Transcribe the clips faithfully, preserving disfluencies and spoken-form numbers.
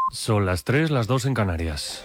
Son las tres, las dos en Canarias.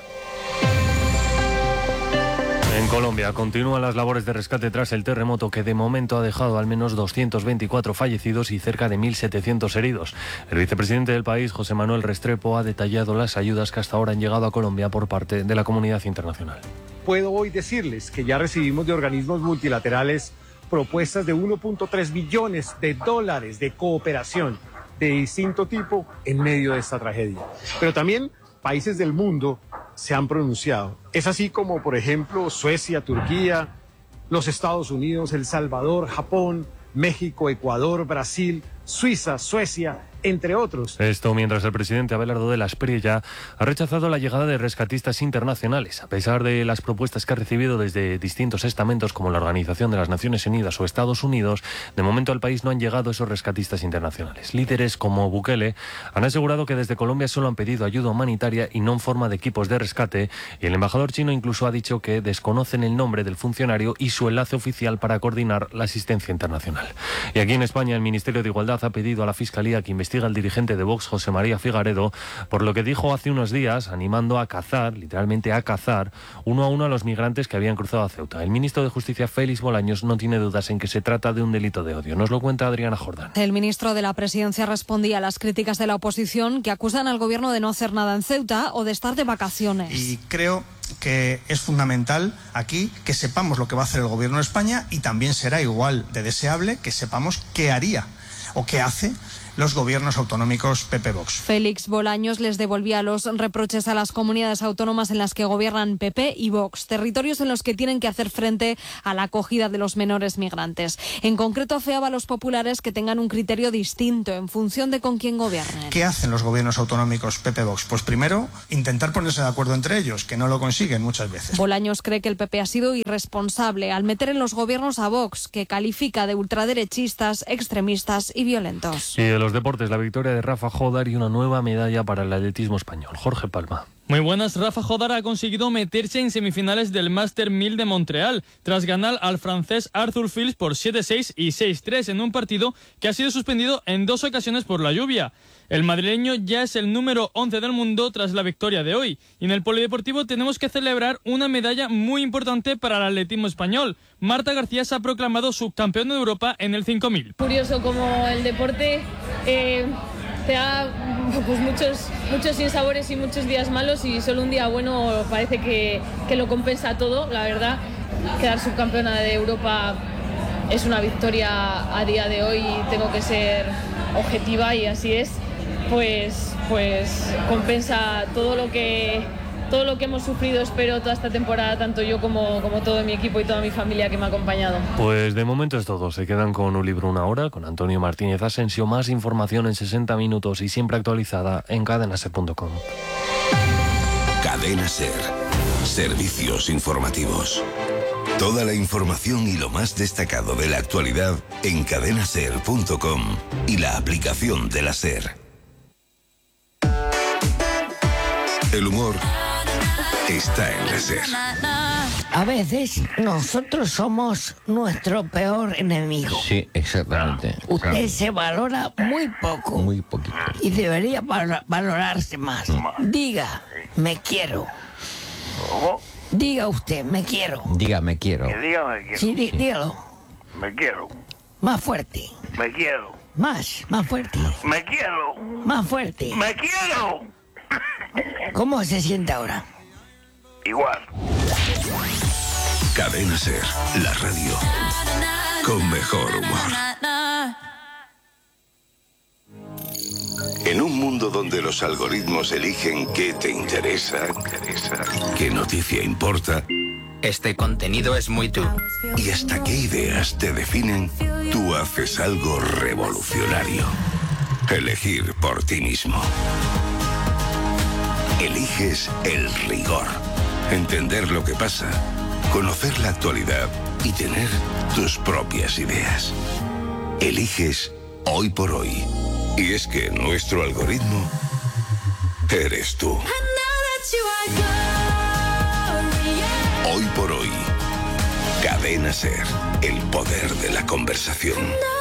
En Colombia continúan las labores de rescate tras el terremoto que de momento ha dejado al menos doscientos veinticuatro fallecidos y cerca de mil setecientos heridos. El vicepresidente del país, José Manuel Restrepo, ha detallado las ayudas que hasta ahora han llegado a Colombia por parte de la comunidad internacional. Puedo hoy decirles que ya recibimos de organismos multilaterales propuestas de uno punto tres billones de dólares de cooperación de distinto tipo en medio de esta tragedia. Pero también países del mundo se han pronunciado. Es así como, por ejemplo, Suecia, Turquía, los Estados Unidos, El Salvador, Japón, México, Ecuador, Brasil, Suiza, Suecia, entre otros. Esto mientras el presidente Abelardo de la Espriella ha rechazado la llegada de rescatistas internacionales. A pesar de las propuestas que ha recibido desde distintos estamentos como la Organización de las Naciones Unidas o Estados Unidos, de momento al país no han llegado esos rescatistas internacionales. Líderes como Bukele han asegurado que desde Colombia solo han pedido ayuda humanitaria y no en forma de equipos de rescate, y el embajador chino incluso ha dicho que desconocen el nombre del funcionario y su enlace oficial para coordinar la asistencia internacional. Y aquí en España el Ministerio de Igualdad ha pedido a la Fiscalía que investigue al dirigente de Vox, José María Figaredo, por lo que dijo hace unos días, animando a cazar, literalmente a cazar, uno a uno a los migrantes que habían cruzado a Ceuta. El ministro de Justicia, Félix Bolaños, no tiene dudas en que se trata de un delito de odio. Nos lo cuenta Adriana Jordán. El ministro de la Presidencia respondía a las críticas de la oposición que acusan al gobierno de no hacer nada en Ceuta o de estar de vacaciones. Y creo que es fundamental aquí que sepamos lo que va a hacer el gobierno de España, y también será igual de deseable que sepamos qué haría o qué hace los gobiernos autonómicos P P Vox. Félix Bolaños les devolvía los reproches a las comunidades autónomas en las que gobiernan P P y Vox, territorios en los que tienen que hacer frente a la acogida de los menores migrantes. En concreto, afeaba a los populares que tengan un criterio distinto en función de con quién gobiernen. ¿Qué hacen los gobiernos autonómicos P P Vox? Pues primero, intentar ponerse de acuerdo entre ellos, que no lo consiguen muchas veces. Bolaños cree que el P P ha sido irresponsable al meter en los gobiernos a Vox, que califica de ultraderechistas, extremistas y violentos. Y de los deportes, la victoria de Rafa Jodar y una nueva medalla para el atletismo español. Jorge Palma. Muy buenas, Rafa Jodar ha conseguido meterse en semifinales del Master mil de Montreal, tras ganar al francés Arthur Fils por siete seis y seis tres en un partido que ha sido suspendido en dos ocasiones por la lluvia. El madrileño ya es el número once del mundo tras la victoria de hoy. Y en el polideportivo tenemos que celebrar una medalla muy importante para el atletismo español. Marta García se ha proclamado subcampeona de Europa en el cinco mil. Curioso como el deporte eh, te da pues, muchos, muchos sinsabores y muchos días malos, y solo un día bueno parece que, que lo compensa todo. La verdad, quedar subcampeona de Europa es una victoria a día de hoy, y tengo que ser objetiva, y así es. Pues, pues compensa todo lo que todo lo que hemos sufrido, espero, toda esta temporada, tanto yo como, como todo mi equipo y toda mi familia que me ha acompañado. Pues de momento es todo. Se quedan con Un Libro Una Hora, con Antonio Martínez Asensio. Más información en sesenta minutos y siempre actualizada en cadena ser punto com. Cadena Ser. Servicios informativos. Toda la información y lo más destacado de la actualidad en cadena ser punto com y la aplicación de la SER. El humor está en la SER. A veces nosotros somos nuestro peor enemigo. Sí, exactamente. Usted se valora muy poco. Muy poquito. Y debería val- valorarse más. Diga, me quiero. ¿Cómo? Diga usted, me quiero. Diga, me quiero. Que diga me quiero. Sí, dí- dígalo. Me quiero. Más fuerte. Me quiero. Más, más fuerte. Me quiero. Más fuerte. Me quiero. ¿Cómo se siente ahora? Igual. Cadena Ser, la radio con mejor humor. En un mundo donde los algoritmos eligen qué te interesa, qué noticia importa, este contenido es muy tú. Y hasta qué ideas te definen, tú haces algo revolucionario. Elegir por ti mismo. Eliges el rigor. Entender lo que pasa, conocer la actualidad y tener tus propias ideas. Eliges Hoy por Hoy. Y es que nuestro algoritmo eres tú. Hoy por Hoy. Cadena Ser. El poder de la conversación.